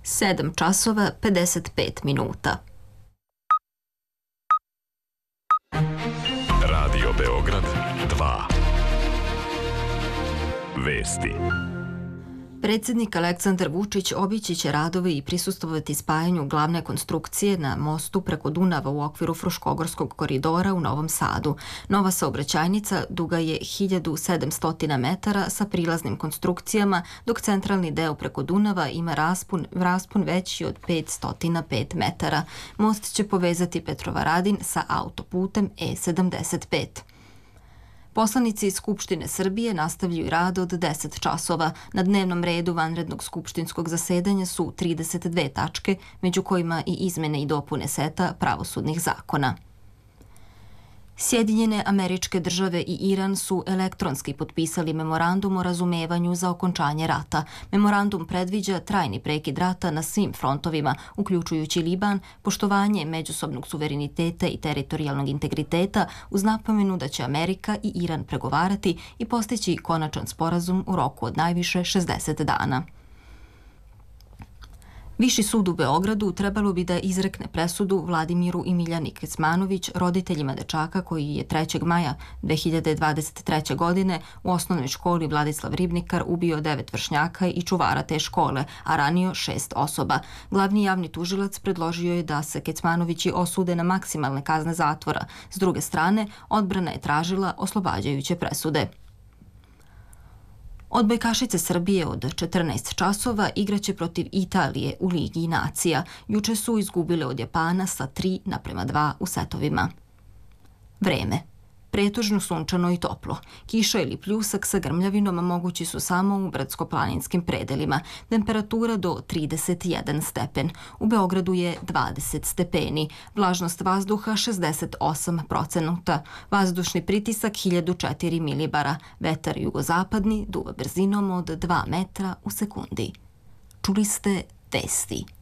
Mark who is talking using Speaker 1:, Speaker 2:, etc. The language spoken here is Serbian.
Speaker 1: 7 časova 55 minuta.
Speaker 2: Radio Beograd 2. Vesti.
Speaker 1: Predsjednik Aleksandar Vučić obići će radove i prisustvovati spajanju glavne konstrukcije na mostu preko Dunava u okviru Fruškogorskog koridora u Novom Sadu. Nova saobraćajnica duga je 1700 metara sa prilaznim konstrukcijama, dok centralni deo preko Dunava ima raspon veći od 505 metara. Most će povezati Petrovaradin sa autoputem E75. Poslanici iz Skupštine Srbije nastavljaju rad od 10 časova. Na dnevnom redu vanrednog skupštinskog zasedanja su 32 tačke, među kojima i izmene i dopune seta pravosudnih zakona. Sjedinjene Američke Države i Iran su elektronski potpisali memorandum o razumevanju za okončanje rata. Memorandum predviđa trajni prekid rata na svim frontovima, uključujući Liban, poštovanje međusobnog suvereniteta i teritorijalnog integriteta, uz napomenu da će Amerika i Iran pregovarati i postići konačan sporazum u roku od najviše 60 dana. Viši sud u Beogradu trebalo bi da izrekne presudu Vladimiru i Miljani Kecmanović, roditeljima dečaka koji je 3. maja 2023. godine u osnovnoj školi Vladislav Ribnikar ubio 9 vršnjaka i čuvara te škole, a ranio 6 osoba. Glavni javni tužilac predložio je da se Kecmanovići osude na maksimalne kazne zatvora. S druge strane, odbrana je tražila oslobađajuće presude. Odbojkašice Srbije od 14 časova igraće protiv Italije u Ligi nacija. Juče su izgubile od Japana sa 3:2 u setovima. Vreme. Pretežno sunčano i toplo. Kiša ili pljusak sa grmljavinom mogući su samo u brdsko-planinskim predelima. Temperatura do 31 stepen. U Beogradu je 20 stepeni. Vlažnost vazduha 68%. Vazdušni pritisak 1004 milibara. Vetar jugozapadni duva brzinom od 2 metra u sekundi. Čuli ste vesti.